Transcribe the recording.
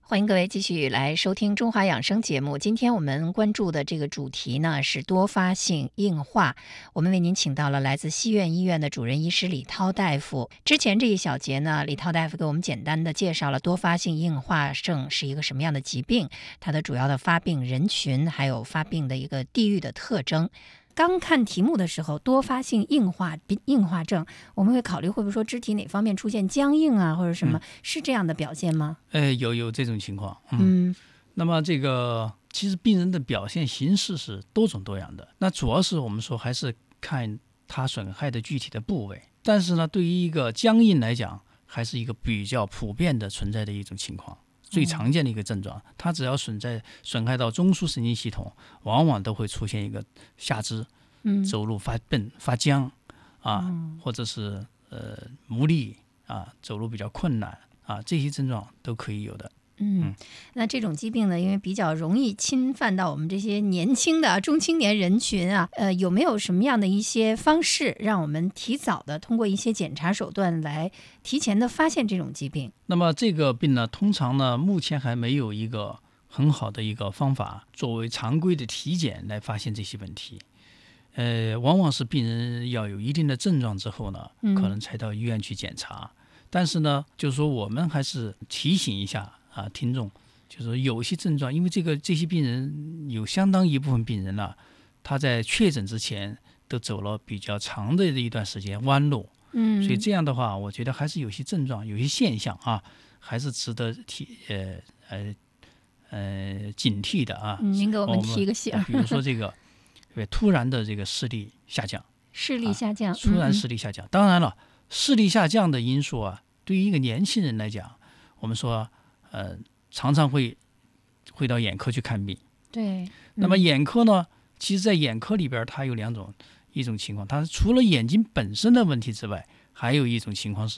欢迎各位继续来收听中华养生节目。今天我们关注的这个主题呢是多发性硬化。我们为您请到了来自西苑医院的主任医师李涛大夫。之前这一小节呢，李涛大夫给我们简单的介绍了多发性硬化症是一个什么样的疾病，它的主要的发病人群，还有发病的一个地域的特征。刚看题目的时候，多发性硬化症，我们会考虑会不会说肢体哪方面出现僵硬啊，或者什么，是这样的表现吗？ 有这种情况。那么这个其实病人的表现形式是多种多样的，那主要是我们说还是看它损害的具体的部位，但是呢，对于一个僵硬来讲，还是一个比较普遍的存在的一种情况。最常见的一个症状，它只要损害到中枢神经系统，往往都会出现一个下肢走路发笨发僵或者是无力走路比较困难这些症状都可以有的。 那这种疾病呢，因为比较容易侵犯到我们这些年轻的中青年人群有没有什么样的一些方式，让我们提早的通过一些检查手段来提前的发现这种疾病？ 那么这个病呢，通常呢，目前还没有一个很好的一个方法作为常规的体检来发现这些问题。往往是病人要有一定的症状之后呢，可能才到医院去检查。但是呢，就是说我们还是提醒一下听众，就是说有些症状，因为这些病人有相当一部分病人呢，他在确诊之前都走了比较长的一段时间弯路，所以这样的话，我觉得还是有些症状、有些现象还是值得警惕的您给我们提一个醒， 比如说这个突然的这个视力下降，突然视力下降。当然了，视力下降的因素对于一个年轻人来讲，我们说常常会到眼科去看病。 对， 那么眼科呢，其实在眼科里边它有一种情况，它除了眼睛本身的问题之外，还有一种情况是